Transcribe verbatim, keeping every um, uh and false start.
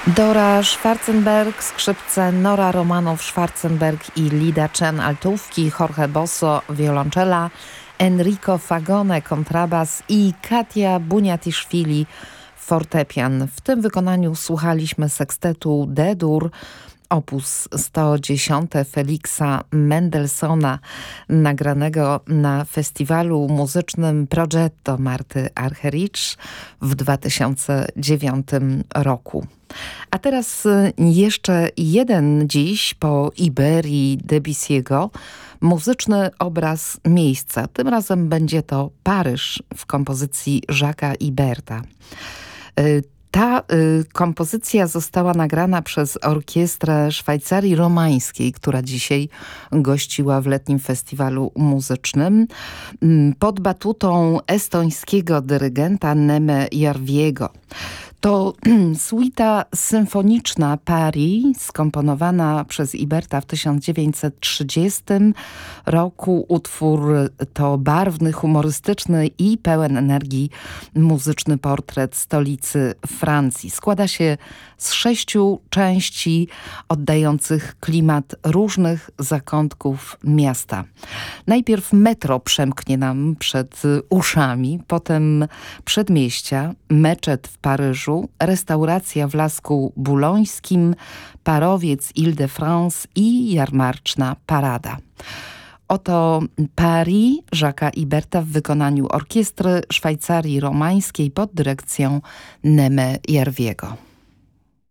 Dora Schwarzenberg, skrzypce, Nora Romanow-Schwarzenberg i Lida Chen, altówki, Jorge Bosso, wiolonczela, Enrico Fagone, kontrabas i Katia Buniatiszwili, fortepian. W tym wykonaniu słuchaliśmy sekstetu D-dur, opus sto dziesięć Feliksa Mendelssohna, nagranego na festiwalu muzycznym Progetto Marty Argerich w dwa tysiące dziewiątym roku. A teraz jeszcze jeden dziś po Iberii Debussy'ego muzyczny obraz miejsca. Tym razem będzie to Paryż w kompozycji Jacques'a Iberta. Ta y, kompozycja została nagrana przez Orkiestrę Szwajcarii Romańskiej, która dzisiaj gościła w letnim festiwalu muzycznym pod batutą estońskiego dyrygenta Neme Järviego. To suita symfoniczna Paris, skomponowana przez Iberta w tysiąc dziewięćset trzydziestym roku. Utwór to barwny, humorystyczny i pełen energii muzyczny portret stolicy Francji. Składa się z sześciu części oddających klimat różnych zakątków miasta. Najpierw metro przemknie nam przed uszami, potem przedmieścia, meczet w Paryżu, restauracja w Lasku Bulońskim, parowiec Ile-de-France i jarmarczna parada. Oto Paris Jacques'a Iberta w wykonaniu Orkiestry Szwajcarii Romańskiej pod dyrekcją Neme Järviego.